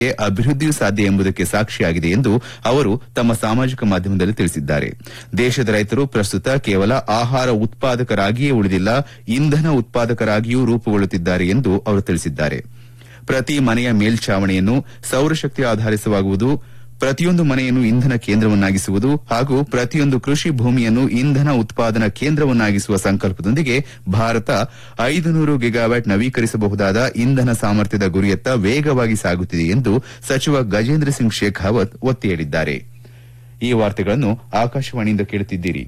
ಅಭಿವೃದ್ಧಿಯೂ ಸಾಧ್ಯ ಎಂಬುದಕ್ಕೆ ಸಾಕ್ಷಿಯಾಗಿದೆ ಎಂದು ಅವರು ತಮ್ಮ ಸಾಮಾಜಿಕ ಮಾಧ್ಯಮದಲ್ಲಿ ತಿಳಿಸಿದ್ದಾರೆ. ದೇಶದ ರೈತರು ಪ್ರಸ್ತುತ ಕೇವಲ ಆಹಾರ ಉತ್ಪಾದಕರಾಗಿಯೇ ಉಳಿದಿಲ್ಲ, ಇಂಧನ ಉತ್ಪಾದಕರಾಗಿಯೂ ರೂಪುಗೊಳ್ಳುತ್ತಿದ್ದಾರೆ ಎಂದು ಅವರು ತಿಳಿಸಿದ್ದಾರೆ. ಪ್ರತಿ ಮನೆಯ ಮೇಲ್ಛಾವಣಿಯನ್ನು ಸೌರಶಕ್ತಿ ಆಧರಿಸವಾಗುವುದು, ಪ್ರತಿಯೊಂದು ಮನೆಯನ್ನು ಇಂಧನ ಕೇಂದ್ರವನ್ನಾಗಿಸುವುದು ಹಾಗೂ ಪ್ರತಿಯೊಂದು ಕೃಷಿ ಭೂಮಿಯನ್ನು ಇಂಧನ ಉತ್ಪಾದನಾ ಕೇಂದ್ರವನ್ನಾಗಿಸುವ ಸಂಕಲ್ಪದೊಂದಿಗೆ ಭಾರತ 500 ಗಿಗಾವ್ಯಾಟ್ ನವೀಕರಿಸಬಹುದಾದ ಇಂಧನ ಸಾಮರ್ಥ್ಯದ ಗುರಿಯತ್ತ ವೇಗವಾಗಿ ಸಾಗುತ್ತಿದೆ ಎಂದು ಸಚಿವ ಗಜೇಂದ್ರ ಸಿಂಗ್ ಶೇಖಾವತ್ ಒತ್ತಿ ಹೇಳಿದ್ದಾರೆ. ಈ ವಾರ್ತೆಗಳನ್ನು ಆಕಾಶವಾಣಿಯಿಂದ ಕೇಳುತ್ತಿದ್ದೀರಿ.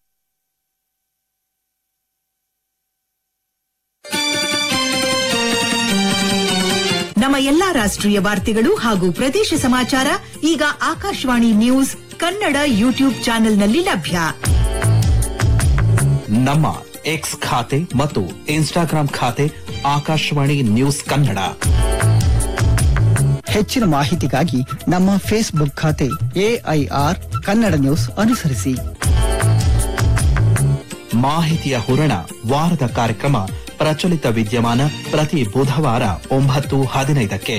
ನಮ್ಮ ಎಲ್ಲಾ ರಾಷ್ಟ್ರೀಯ ವಾರ್ತೆಗಳು ಹಾಗೂ ಪ್ರದೇಶ ಸಮಾಚಾರ ಈಗ ಆಕಾಶವಾಣಿ ನ್ಯೂಸ್ ಕನ್ನಡ ಯೂಟ್ಯೂಬ್ ಚಾನೆಲ್ನಲ್ಲಿ ಲಭ್ಯ. ನಮ್ಮ ಎಕ್ಸ್ ಖಾತೆ ಮತ್ತು ಇನ್ಸ್ಟಾಗ್ರಾಂ ಖಾತೆ ಆಕಾಶವಾಣಿ ನ್ಯೂಸ್ ಕನ್ನಡ. ಹೆಚ್ಚಿನ ಮಾಹಿತಿಗಾಗಿ ನಮ್ಮ ಫೇಸ್ಬುಕ್ ಖಾತೆ AIR ಕನ್ನಡ ನ್ಯೂಸ್ ಅನುಸರಿಸಿ. ಮಾಹಿತಿಯ ಹೂರಣ ವಾರದ ಕಾರ್ಯಕ್ರಮ ಪ್ರಚಲಿತ ವಿದ್ಯಮಾನ ಪ್ರತಿ ಬುಧವಾರ 9:15ಕ್ಕೆ.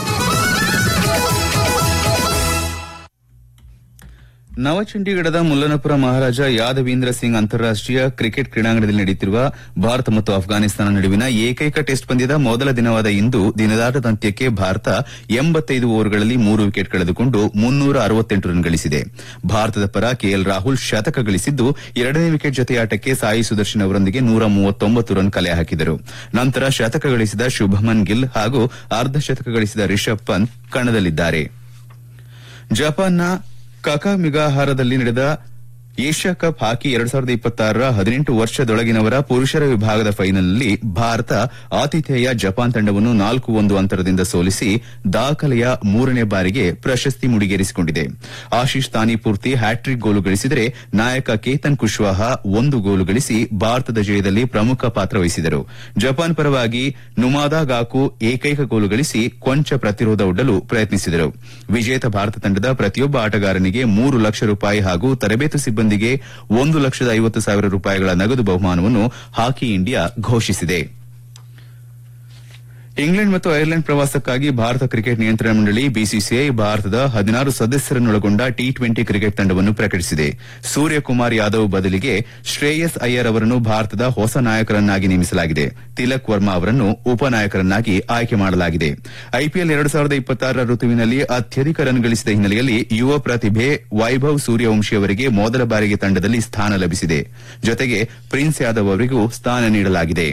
ನವಚಂಡೀಗಢದ ಮುಲ್ಲನಪುರ ಮಹಾರಾಜ ಯಾದವೀಂದ್ರ ಸಿಂಗ್ ಅಂತಾರಾಷ್ಟೀಯ ಕ್ರಿಕೆಟ್ ಕ್ರೀಡಾಂಗಣದಲ್ಲಿ ನಡೆಯುತ್ತಿರುವ ಭಾರತ ಮತ್ತು ಅಫ್ಘಾನಿಸ್ತಾನ ನಡುವಿನ ಏಕೈಕ ಟೆಸ್ಟ್ ಪಂದ್ಯದ ಮೊದಲ ದಿನವಾದ ಇಂದು ದಿನದಾಟದ ಅಂತ್ಯಕ್ಕೆ ಭಾರತ 85 ಓವರ್ಗಳಲ್ಲಿ 3 ವಿಕೆಟ್ ಕಳೆದುಕೊಂಡು 368 ರನ್ ಗಳಿಸಿದೆ. ಭಾರತದ ಪರ KL ರಾಹುಲ್ ಶತಕ ಗಳಿಸಿದ್ದು, ಎರಡನೇ ವಿಕೆಟ್ ಜೊತೆಯಾಟಕ್ಕೆ ಸಾಯಿ ಸುದರ್ಶನ್ ಅವರೊಂದಿಗೆ 139 ರನ್ ಕಲೆ ಹಾಕಿದರು. ನಂತರ ಶತಕ ಗಳಿಸಿದ ಶುಭಮನ್ ಗಿಲ್ ಹಾಗೂ ಅರ್ಧ ಶತಕ ಗಳಿಸಿದ ರಿಷಬ್ ಪಂತ್ ಕಣದಲ್ಲಿದ್ದಾರೆ. ಜಪಾನ್ನ ಕಕಾಮಿಗಾಹಾರದಲ್ಲಿ ನಡೆದ ಏಷ್ಯಾ ಕಪ್ ಹಾಕಿ 2026ರ 18 ವರ್ಷದೊಳಗಿನವರ ಪುರುಷರ ವಿಭಾಗದ ಫೈನಲ್ನಲ್ಲಿ ಭಾರತ ಆತಿಥೇಯ ಜಪಾನ್ ತಂಡವನ್ನು 4-1 ಅಂತರದಿಂದ ಸೋಲಿಸಿ ದಾಖಲೆಯ 3ನೇ ಬಾರಿಗೆ ಪ್ರಶಸ್ತಿ ಮುಡಿಗೇರಿಸಿಕೊಂಡಿದೆ. ಆಶೀಶ್ ತಾನಿಪೂರ್ತಿ ಹ್ಯಾಟ್ರಿಕ್ ಗೋಲು ಗಳಿಸಿದರೆ ನಾಯಕ ಕೇತನ್ ಕುಶ್ವಾಹ 1 ಗೋಲು ಗಳಿಸಿ ಭಾರತದ ಜಯದಲ್ಲಿ ಪ್ರಮುಖ ಪಾತ್ರ ವಹಿಸಿದರು. ಜಪಾನ್ ಪರವಾಗಿ ನುಮಾದಾ ಗಾಕು ಏಕೈಕ ಗೋಲು ಗಳಿಸಿ ಕೊಂಚ ಪ್ರತಿರೋಧ ಒಡ್ಡಲು ಪ್ರಯತ್ನಿಸಿದರು. ವಿಜೇತ ಭಾರತ ತಂಡದ ಪ್ರತಿಯೊಬ್ಬ ಆಟಗಾರನಿಗೆ 3 ಲಕ್ಷ ರೂಪಾಯಿ ಹಾಗೂ ತರಬೇತು ಸಿಬ್ಬಂದಿಗೆ 1,50,000 ರೂಪಾಯಿಗಳ ನಗದು ಬಹುಮಾನವನ್ನು ಹಾಕಿ ಇಂಡಿಯಾ ಘೋಷಿಸಿದೆ. ಇಂಗ್ಲೆಂಡ್ ಮತ್ತು ಐರ್ಲೆಂಡ್ ಪ್ರವಾಸಕ್ಕಾಗಿ ಭಾರತ ಕ್ರಿಕೆಟ್ ನಿಯಂತ್ರಣ ಮಂಡಳಿ ಬಿಸಿಸಿಐ ಭಾರತದ 16 ಸದಸ್ಯರನ್ನೊಳಗೊಂಡ ಟಿ20 ಕ್ರಿಕೆಟ್ ತಂಡವನ್ನು ಪ್ರಕಟಿಸಿದೆ. ಸೂರ್ಯಕುಮಾರ್ ಯಾದವ್ ಬದಲಿಗೆ ಶ್ರೇಯಸ್ ಅಯ್ಯರ್ ಅವರನ್ನು ಭಾರತದ ಹೊಸ ನಾಯಕರನ್ನಾಗಿ ನೇಮಿಸಲಾಗಿದೆ. ತಿಲಕ್ ವರ್ಮಾ ಅವರನ್ನು ಉಪನಾಯಕರನ್ನಾಗಿ ಆಯ್ಕೆ ಮಾಡಲಾಗಿದೆ. ಐಪಿಎಲ್ 2026ರ ಋತುವಿನಲ್ಲಿ ಅತ್ಯಧಿಕ ರನ್ ಗಳಿಸಿದ ಹಿನ್ನೆಲೆಯಲ್ಲಿ ಯುವ ಪ್ರತಿಭೆ ವೈಭವ್ ಸೂರ್ಯವಂಶಿ ಅವರಿಗೆ ಮೊದಲ ಬಾರಿಗೆ ತಂಡದಲ್ಲಿ ಸ್ಥಾನ ಲಭಿಸಿದೆ. ಜೊತೆಗೆ ಪ್ರಿನ್ಸ್ ಯಾದವ್ ಅವರಿಗೂ ಸ್ಥಾನ ನೀಡಲಾಗಿದೆ.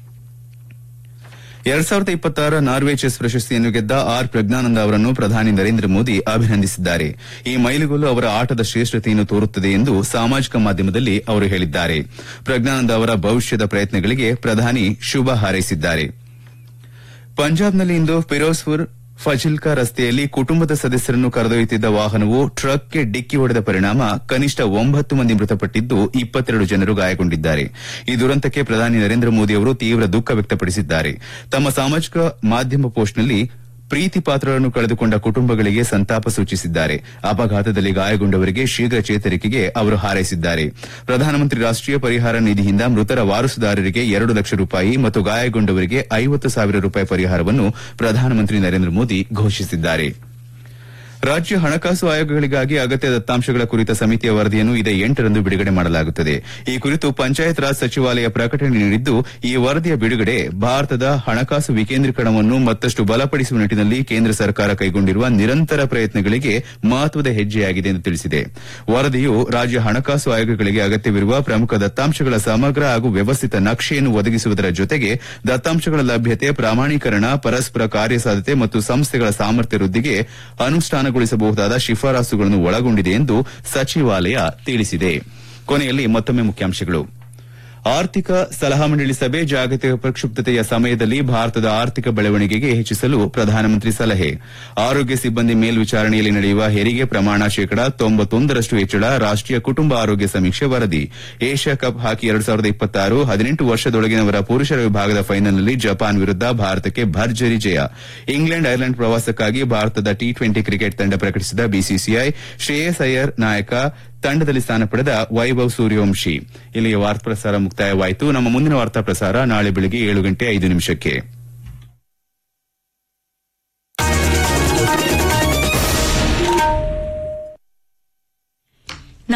2026 ನಾರ್ವೆ ಚೆಸ್ ಪ್ರಶಸ್ತಿಯನ್ನು ಗೆದ್ದ ಆರ್ ಪ್ರಜ್ಞಾನಂದ ಅವರನ್ನು ಪ್ರಧಾನಿ ನರೇಂದ್ರ ಮೋದಿ ಅಭಿನಂದಿಸಿದ್ದಾರೆ. ಈ ಮೈಲುಗಲ್ಲು ಅವರ ಆಟದ ಶ್ರೇಷ್ಠತೆಯನ್ನು ತೋರುತ್ತದೆ ಎಂದು ಸಾಮಾಜಿಕ ಮಾಧ್ಯಮದಲ್ಲಿ ಅವರು ಹೇಳಿದ್ದಾರೆ. ಪ್ರಜ್ಞಾನಂದ ಅವರ ಭವಿಷ್ಯದ ಪ್ರಯತ್ನಗಳಿಗೆ ಪ್ರಧಾನಿ ಶುಭ ಹಾರೈಸಿದ್ದಾರೆ. ಪಂಜಾಬ್ನಲ್ಲಿ ಇಂದು ಫಿರೋಜ್ಪುರ್ ಫಜಿಲ್ಕಾ ರಸ್ತೆಯಲ್ಲಿ ಕುಟುಂಬದ ಸದಸ್ಯರನ್ನು ಕರೆದೊಯ್ಯುತ್ತಿದ್ದ ವಾಹನವು ಟ್ರಕ್ಗೆ ಡಿಕ್ಕಿ ಹೊಡೆದ ಪರಿಣಾಮ ಕನಿಷ್ಠ 9 ಮಂದಿ ಮೃತಪಟ್ಟಿದ್ದು 22 ಜನರು ಗಾಯಗೊಂಡಿದ್ದಾರೆ. ಈ ದುರಂತಕ್ಕೆ ಪ್ರಧಾನಿ ನರೇಂದ್ರ ಮೋದಿ ಅವರು ತೀವ್ರ ದುಃಖ ವ್ಯಕ್ತಪಡಿಸಿದ್ದಾರೆ. ತಮ್ಮ ಸಾಮಾಜಿಕ ಮಾಧ್ಯಮ ಪೋಸ್ಟ್ನಲ್ಲಿ ಪ್ರೀತಿ ಪಾತ್ರರನ್ನು ಕಳೆದುಕೊಂಡ ಕುಟುಂಬಗಳಿಗೆ ಸಂತಾಪ ಸೂಚಿಸಿದ್ದಾರೆ. ಅಪಘಾತದಲ್ಲಿ ಗಾಯಗೊಂಡವರಿಗೆ ಶೀಘ್ರ ಚೇತರಿಕೆಗೆ ಅವರು ಹಾರೈಸಿದ್ದಾರೆ. ಪ್ರಧಾನಮಂತ್ರಿ ರಾಷ್ಟೀಯ ಪರಿಹಾರ ನಿಧಿಯಿಂದ ಮೃತರ ವಾರಸುದಾರರಿಗೆ 2 ಲಕ್ಷ ರೂಪಾಯಿ ಮತ್ತು ಗಾಯಗೊಂಡವರಿಗೆ 50,000 ರೂಪಾಯಿ ಪರಿಹಾರವನ್ನು ಪ್ರಧಾನಮಂತ್ರಿ ನರೇಂದ್ರ ಮೋದಿ ಘೋಷಿಸಿದ್ದಾರೆ. ರಾಜ್ಯ ಹಣಕಾಸು ಆಯೋಗಗಳಿಗಾಗಿ ಅಗತ್ಯ ದತ್ತಾಂಶಗಳ ಕುರಿತ ಸಮಿತಿಯ ವರದಿಯನ್ನು ಇದೇ 8ರಂದು ಬಿಡುಗಡೆ ಮಾಡಲಾಗುತ್ತದೆ. ಈ ಕುರಿತು ಪಂಚಾಯತ್ ರಾಜ್ ಸಚಿವಾಲಯ ಪ್ರಕಟಣೆ ನೀಡಿದ್ದು, ಈ ವರದಿಯ ಬಿಡುಗಡೆ ಭಾರತದ ಹಣಕಾಸು ವಿಕೇಂದ್ರೀಕರಣವನ್ನು ಮತ್ತಷ್ಟು ಬಲಪಡಿಸುವ ನಿಟ್ಟಿನಲ್ಲಿ ಕೇಂದ್ರ ಸರ್ಕಾರ ಕೈಗೊಂಡಿರುವ ನಿರಂತರ ಪ್ರಯತ್ನಗಳಿಗೆ ಮಹತ್ವದ ಹೆಜ್ಜೆಯಾಗಿದೆ ಎಂದು ತಿಳಿಸಿದೆ. ವರದಿಯು ರಾಜ್ಯ ಹಣಕಾಸು ಆಯೋಗಗಳಿಗೆ ಅಗತ್ಯವಿರುವ ಪ್ರಮುಖ ದತ್ತಾಂಶಗಳ ಸಮಗ್ರ ಹಾಗೂ ವ್ಯವಸ್ಥಿತ ನಕ್ಷೆಯನ್ನು ಒದಗಿಸುವುದರ ಜೊತೆಗೆ ದತ್ತಾಂಶಗಳ ಲಭ್ಯತೆ, ಪ್ರಾಮಾಣೀಕರಣ, ಪರಸ್ಪರ ಕಾರ್ಯಸಾಧ್ಯತೆ ಮತ್ತು ಸಂಸ್ಥೆಗಳ ಸಾಮರ್ಥ್ಯ ವೃದ್ಧಿಗೆ ಅನುಷ್ಠಾನಗೊಳಿಸಬಹುದಾದ ಶಿಫಾರಸುಗಳನ್ನು ಒಳಗೊಂಡಿದೆ ಎಂದು ಸಚಿವಾಲಯ ತಿಳಿಸಿದೆ. ಕೊನೆಯಲ್ಲಿ ಮತ್ತೊಮ್ಮೆ ಮುಖ್ಯಾಂಶಗಳು. ಆರ್ಥಿಕ ಸಲಹಾ ಮಂಡಳಿ ಸಭೆ, ಜಾಗತಿಕ ಪ್ರಕ್ಷುಬ್ಧತೆಯ ಸಮಯದಲ್ಲಿ ಭಾರತದ ಆರ್ಥಿಕ ಬೆಳವಣಿಗೆಗೆ ಹೆಚ್ಚಿಸಲು ಪ್ರಧಾನಮಂತ್ರಿ ಸಲಹೆ. ಆರೋಗ್ಯ ಸಿಬ್ಬಂದಿ ಮೇಲ್ವಿಚಾರಣೆಯಲ್ಲಿ ನಡೆಯುವ ಹೆರಿಗೆ ಪ್ರಮಾಣ 91% ಹೆಚ್ಚಳ, ರಾಷ್ಟೀಯ ಕುಟುಂಬ ಆರೋಗ್ಯ ಸಮೀಕ್ಷೆ ವರದಿ. ಏಷ್ಯಾ ಕಪ್ ಹಾಕಿ 2026 18 ವರ್ಷದೊಳಗಿನವರ ಪುರುಷರ ವಿಭಾಗದ ಫೈನಲ್ನಲ್ಲಿ ಜಪಾನ್ ವಿರುದ್ಧ ಭಾರತಕ್ಕೆ ಭರ್ಜರಿ ಜಯ. ಇಂಗ್ಲೆಂಡ್ ಐರ್ಲೆಂಡ್ ಪ್ರವಾಸಕ್ಕಾಗಿ ಭಾರತದ ಟಿ20 ಕ್ರಿಕೆಟ್ ತಂಡ ಪ್ರಕಟಿಸಿದ ಬಿಸಿಸಿಐ. ಶ್ರೇಯಸ್ ಅಯ್ಯರ್ ನಾಯಕ, ತಂಡದಲ್ಲಿ ಸ್ಥಾನ ಪಡೆದ ವೈಭವ್ ಸೂರ್ಯವಂಶಿ. ಇಲ್ಲಿಗೆ ವಾರ್ತಾ ಪ್ರಸಾರ ಮುಕ್ತಾಯವಾಯಿತು. ನಮ್ಮ ಮುಂದಿನ ವಾರ್ತಾ ಪ್ರಸಾರ ನಾಳೆ ಬೆಳಗ್ಗೆ 7:05 ನಿಮಿಷಕ್ಕೆ.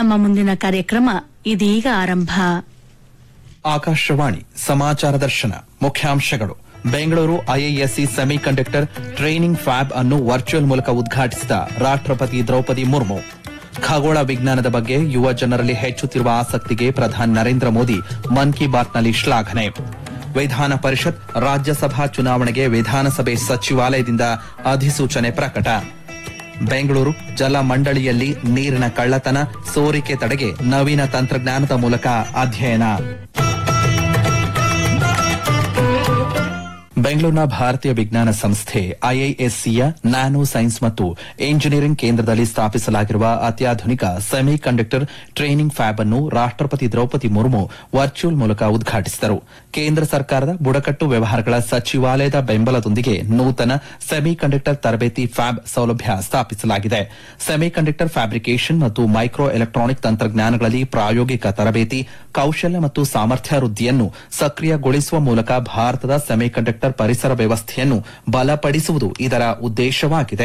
ನಮ್ಮ ಮುಂದಿನ ಕಾರ್ಯಕ್ರಮ ಇದೀಗ ಆರಂಭ. ಆಕಾಶವಾಣಿ ಸಮಾಚಾರ ದರ್ಶನ ಮುಖ್ಯಾಂಶಗಳು. Bengaluru IISc semiconductor training fab ಅನ್ನು ವರ್ಚುವಲ್ ಮೂಲಕ ಉದ್ಘಾಟಿಸಿದ ರಾಷ್ಟ್ರಪತಿ ದ್ರೌಪದಿ ಮುರ್ಮು. ಖಗೋಳ ವಿಜ್ಞಾನದ ಬಗ್ಗೆ ಯುವ ಜನರಲ್ಲಿ ಹೆಚ್ಚುತ್ತಿರುವ ಆಸಕ್ತಿಗೆ ಪ್ರಧಾನಿ ನರೇಂದ್ರ ಮೋದಿ ಮನ್ ಕಿ ಬಾತ್ನಲ್ಲಿ ಶ್ಲಾಘನೆ. ವಿಧಾನ ಪರಿಷತ್ ರಾಜ್ಯಸಭಾ ಚುನಾವಣೆಗೆ ವಿಧಾನಸಭೆ ಸಚಿವಾಲಯದಿಂದ ಅಧಿಸೂಚನೆ ಪ್ರಕಟ. ಬೆಂಗಳೂರು ಜಲ ಮಂಡಳಿಯಲ್ಲಿ ನೀರಿನ ಕಳ್ಳತನ ಸೋರಿಕೆ ತಡೆಗೆ ನವೀನ ತಂತ್ರಜ್ಞಾನದ ಮೂಲಕ ಅಧ್ಯಯನ. ಬೆಂಗಳೂರಿನ ಭಾರತೀಯ ವಿಜ್ಞಾನ ಸಂಸ್ಥೆ ಐಐಎಸ್ಸಿಯ ನ್ಯಾನೋ ಸೈನ್ಸ್ ಮತ್ತು ಇಂಜಿನಿಯರಿಂಗ್ ಕೇಂದ್ರದಲ್ಲಿ ಸ್ಥಾಪಿಸಲಾಗಿರುವ ಅತ್ಯಾಧುನಿಕ ಸೆಮಿ ಕಂಡಕ್ಟರ್ ಟ್ರೈನಿಂಗ್ ಫ್ಯಾಬ್ ಅನ್ನು ರಾಷ್ಟ್ರಪತಿ ದ್ರೌಪದಿ ಮುರ್ಮು ವರ್ಚುವಲ್ ಮೂಲಕ ಉದ್ಘಾಟಿಸಿದರು. ಕೇಂದ್ರ ಸರ್ಕಾರದ ಬುಡಕಟ್ಟು ವ್ಯವಹಾರಗಳ ಸಚಿವಾಲಯದ ಬೆಂಬಲದೊಂದಿಗೆ ನೂತನ ಸೆಮಿ ಕಂಡಕ್ಟರ್ ತರಬೇತಿ ಫ್ಯಾಬ್ ಸೌಲಭ್ಯ ಸ್ಥಾಪಿಸಲಾಗಿದೆ. ಸೆಮಿ ಕಂಡಕ್ಟರ್ ಫ್ಯಾಬ್ರಿಕೇಷನ್ ಮತ್ತು ಮೈಕ್ರೋ ಎಲೆಕ್ಟ್ರಾನಿಕ್ ತಂತ್ರಜ್ಞಾನಗಳಲ್ಲಿ ಪ್ರಾಯೋಗಿಕ ತರಬೇತಿ, ಕೌಶಲ್ಯ ಮತ್ತು ಸಾಮರ್ಥ್ಯ ವೃದ್ಧಿಯನ್ನು ಸಕ್ರಿಯಗೊಳಿಸುವ ಮೂಲಕ ಭಾರತದ ಸೆಮಿ ಕಂಡಕ್ಟರ್ ಪರಿಸರ ವ್ಯವಸ್ಥೆಯನ್ನು ಬಲಪಡಿಸುವುದು ಇದರ ಉದ್ದೇಶವಾಗಿದೆ.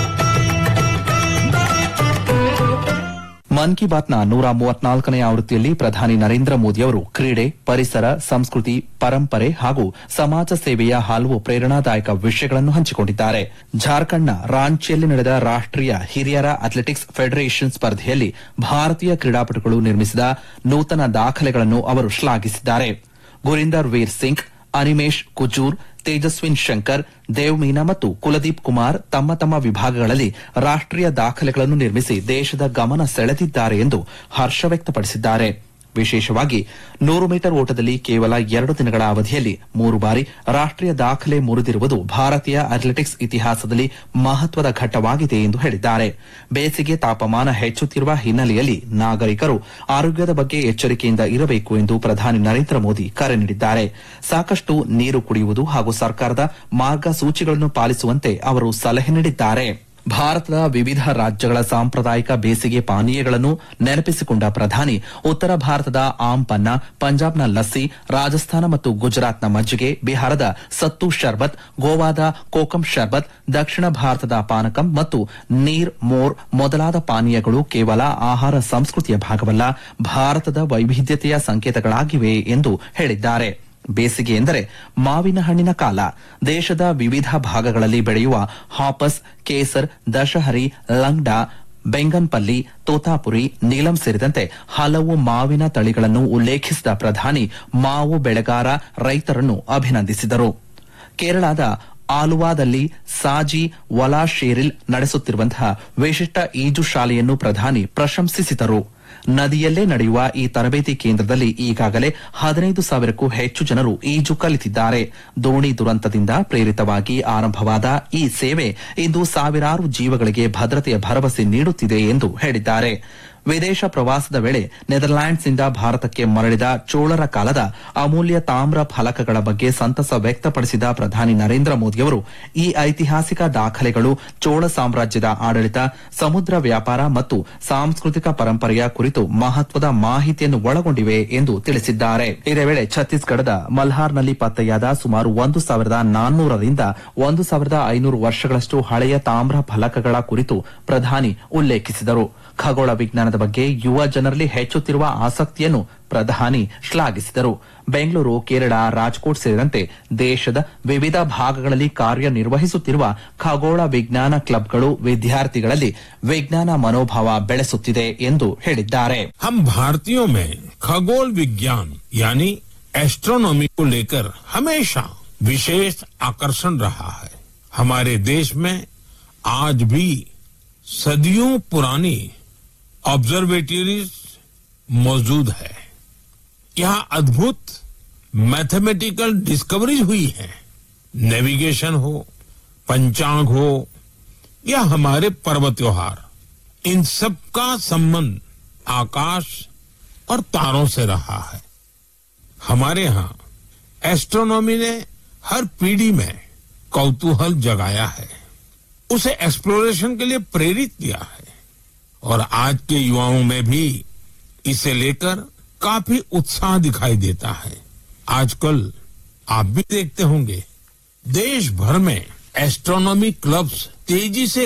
ಮನ್ ಕಿ ಬಾತ್ನ 134ನೇ ಆವೃತ್ತಿಯಲ್ಲಿ ಪ್ರಧಾನಿ ನರೇಂದ್ರ ಮೋದಿ ಅವರು ಕ್ರೀಡೆ, ಪರಿಸರ, ಸಂಸ್ಕೃತಿ, ಪರಂಪರೆ ಹಾಗೂ ಸಮಾಜ ಸೇವೆಯ ಹಲವು ಪ್ರೇರಣಾದಾಯಕ ವಿಷಯಗಳನ್ನು ಹಂಚಿಕೊಂಡಿದ್ದಾರೆ. ಜಾರ್ಖಂಡ್ನ ರಾಂಚಿಯಲ್ಲಿ ನಡೆದ ರಾಷ್ಟೀಯ ಹಿರಿಯರ ಅಥ್ಲೆಟಿಕ್ಸ್ ಫೆಡರೇಷನ್ ಸ್ಪರ್ಧೆಯಲ್ಲಿ ಭಾರತೀಯ ಕ್ರೀಡಾಪಟುಗಳು ನಿರ್ಮಿಸಿದ ನೂತನ ದಾಖಲೆಗಳನ್ನು ಅವರು ಶ್ಲಾಘಿಸಿದ್ದಾರೆ. ಗುರಿಂದರ್ ವೀರ್ ಸಿಂಗ್, ಅನಿಮೇಶ್ ಕುಜೂರ್, ತೇಜಸ್ವಿನ್ ಶಂಕರ್, ದೇವ್ ಮೀನಾ ಮತ್ತು ಕುಲದೀಪ್ ಕುಮಾರ್ ತಮ್ಮ ತಮ್ಮ ವಿಭಾಗಗಳಲ್ಲಿ ರಾಷ್ಟೀಯ ದಾಖಲೆಗಳನ್ನು ನಿರ್ಮಿಸಿ ದೇಶದ ಗಮನ ಸೆಳೆದಿದ್ದಾರೆ ಎಂದು ಹರ್ಷ ವ್ಯಕ್ತಪಡಿಸಿದ್ದಾರೆ. ವಿಶೇಷವಾಗಿ 100 ಮೀಟರ್ ಓಟದಲ್ಲಿ ಕೇವಲ 2 ದಿನಗಳ ಅವಧಿಯಲ್ಲಿ 3 ಬಾರಿ ರಾಷ್ಟೀಯ ದಾಖಲೆ ಮುರಿದಿರುವುದು ಭಾರತೀಯ ಅಥ್ಲೆಟಿಕ್ಸ್ ಇತಿಹಾಸದಲ್ಲಿ ಮಹತ್ವದ ಘಟ್ಟವಾಗಿದೆ ಎಂದು ಹೇಳಿದ್ದಾರೆ. ಬೇಸಿಗೆ ತಾಪಮಾನ ಹೆಚ್ಚುತ್ತಿರುವ ಹಿನ್ನೆಲೆಯಲ್ಲಿ ನಾಗರಿಕರು ಆರೋಗ್ಯದ ಬಗ್ಗೆ ಎಚ್ಚರಿಕೆಯಿಂದ ಇರಬೇಕು ಎಂದು ಪ್ರಧಾನಿ ನರೇಂದ್ರ ಮೋದಿ ಕರೆ ನೀಡಿದ್ದಾರೆ. ಸಾಕಷ್ಟು ನೀರು ಕುಡಿಯುವುದು ಹಾಗೂ ಸರ್ಕಾರದ ಮಾರ್ಗಸೂಚಿಗಳನ್ನು ಪಾಲಿಸುವಂತೆ ಅವರು ಸಲಹೆ ನೀಡಿದ್ದಾರೆ. ಭಾರತದ ವಿವಿಧ ರಾಜ್ಯಗಳ ಸಾಂಪ್ರದಾಯಿಕ ಬೇಸಿಗೆ ಪಾನೀಯಗಳನ್ನು ನೆನಪಿಸಿಕೊಂಡ ಪ್ರಧಾನಿ ಉತ್ತರ ಭಾರತದ ಆಮ್ ಪನ್ನ, ಪಂಜಾಬ್ನ ಲಸ್ಸಿ, ರಾಜಸ್ಥಾನ ಮತ್ತು ಗುಜರಾತ್ನ ಮಜ್ಜಿಗೆ, ಬಿಹಾರದ ಸತ್ತು ಶರ್ಬತ್, ಗೋವಾದ ಕೋಕಂ ಶರ್ಬತ್, ದಕ್ಷಿಣ ಭಾರತದ ಪಾನಕಂ ಮತ್ತು ನೀರ್ ಮೋರ್ ಮೊದಲಾದ ಪಾನೀಯಗಳು ಕೇವಲ ಆಹಾರ ಸಂಸ್ಕೃತಿಯ ಭಾಗವಲ್ಲ, ಭಾರತದ ವೈವಿಧ್ಯತೆಯ ಸಂಕೇತಗಳಾಗಿವೆ ಎಂದು ಹೇಳಿದ್ದಾರೆ. ಬೇಸಿಗೆ ಎಂದರೆ ಮಾವಿನ ಹಣ್ಣಿನ ಕಾಲ. ದೇಶದ ವಿವಿಧ ಭಾಗಗಳಲ್ಲಿ ಬೆಳೆಯುವ ಹಾಪಸ್, ಕೇಸರ್, ದಶಹರಿ, ಲಂಗ್ಡಾ, ಬೆಂಗನ್ಪಲ್ಲಿ, ತೋತಾಪುರಿ, ನೀಲಂ ಸೇರಿದಂತೆ ಹಲವು ಮಾವಿನ ತಳಿಗಳನ್ನು ಉಲ್ಲೇಖಿಸಿದ ಪ್ರಧಾನಿ ಮಾವು ಬೆಳೆಗಾರ ರೈತರನ್ನು ಅಭಿನಂದಿಸಿದರು. ಕೇರಳದ ಆಲುವಾದಲ್ಲಿ ಸಾಜಿ ವಲಾಶೇರಿಲ್ ನಡೆಸುತ್ತಿರುವಂತಹ ವಿಶಿಷ್ಟ ಈಜು ಶಾಲೆಯನ್ನು ಪ್ರಧಾನಿ ಪ್ರಶಂಸಿಸಿದರು. ನದಿಯಲ್ಲೇ ನಡೆಯುವ ಈ ತರಬೇತಿ ಕೇಂದ್ರದಲ್ಲಿ ಈಗಾಗಲೇ 15,000ಕ್ಕೂ ಹೆಚ್ಚು ಜನರು ಈಜು ಕಲಿತಿದ್ದಾರೆ. ದೋಣಿ ದುರಂತದಿಂದ ಪ್ರೇರಿತವಾಗಿ ಆರಂಭವಾದ ಈ ಸೇವೆ ಇಂದು ಸಾವಿರಾರು ಜೀವಗಳಿಗೆ ಭದ್ರತೆಯ ಭರವಸೆ ನೀಡುತ್ತಿದೆ ಎಂದು ಹೇಳಿದ್ದಾರೆ. ವಿದೇಶ ಪ್ರವಾಸದ ವೇಳೆ ನೆದರ್ಲ್ಯಾಂಡ್ಸ್ನಿಂದ ಭಾರತಕ್ಕೆ ಮರಳಿದ ಚೋಳರ ಕಾಲದ ಅಮೂಲ್ಯ ತಾಮ್ರ ಫಲಕಗಳ ಬಗ್ಗೆ ಸಂತಸ ವ್ಯಕ್ತಪಡಿಸಿದ ಪ್ರಧಾನಿ ನರೇಂದ್ರ ಮೋದಿಯವರು ಈ ಐತಿಹಾಸಿಕ ದಾಖಲೆಗಳು ಚೋಳ ಸಾಮ್ರಾಜ್ಯದ ಆಡಳಿತ, ಸಮುದ್ರ ವ್ಯಾಪಾರ ಮತ್ತು ಸಾಂಸ್ಕೃತಿಕ ಪರಂಪರೆಯ ಕುರಿತು ಮಹತ್ವದ ಮಾಹಿತಿಯನ್ನು ಒಳಗೊಂಡಿವೆ ಎಂದು ತಿಳಿಸಿದ್ದಾರೆ. ಇದೇ ವೇಳೆ ಛತ್ತೀಸ್ಗಢದ ಮಲ್ಹಾರ್ನಲ್ಲಿ ಪತ್ತೆಯಾದ ಸುಮಾರು 1,400ರಿಂದ 1,500 ವರ್ಷಗಳಷ್ಟು ಹಳೆಯ ತಾಮ್ರ ಫಲಕಗಳ ಕುರಿತು ಪ್ರಧಾನಿ ಉಲ್ಲೇಖಿಸಿದರು. ಖಗೋಳ ವಿಜ್ಞಾನದ ಬಗ್ಗೆ ಯುವ ಜನರಲ್ಲಿ ಹೆಚ್ಚುತ್ತಿರುವ ಆಸಕ್ತಿಯನ್ನು ಪ್ರಧಾನಿ ಶ್ಲಾಘಿಸಿದರು. ಬೆಂಗಳೂರು, ಕೇರಳ, ರಾಜ್ಕೋಟ್ ಸೇರಿದಂತೆ ದೇಶದ ವಿವಿಧ ಭಾಗಗಳಲ್ಲಿ ಕಾರ್ಯನಿರ್ವಹಿಸುತ್ತಿರುವ ಖಗೋಳ ವಿಜ್ಞಾನ ಕ್ಲಬ್ಗಳು ವಿದ್ಯಾರ್ಥಿಗಳಲ್ಲಿ ವಿಜ್ಞಾನ ಮನೋಭಾವ ಬೆಳೆಸುತ್ತಿದೆ ಎಂದು ಹೇಳಿದ್ದಾರೆ. हम भारतीयों में खगोल विज्ञान यानी एस्ट्रोनॉमी को लेकर हमेशा विशेष आकर्षण रहा है. हमारे देश में आज भी सदियों पुरानी ऑब्जर्वेटरीज मौजूद है. यहाँ अद्भुत मैथमेटिकल डिस्कवरीज हुई है. नेविगेशन हो, पंचांग हो या हमारे पर्व त्योहार, इन सब का संबंध आकाश और तारों से रहा है. हमारे यहाँ एस्ट्रोनॉमी ने हर पीढ़ी में कौतूहल जगाया है, उसे एक्सप्लोरेशन के लिए प्रेरित किया है और आज के युवाओं में भी इसे लेकर काफी उत्साह दिखाई देता है. आजकल आप भी देखते होंगे देश भर में एस्ट्रोनॉमी क्लब्स तेजी से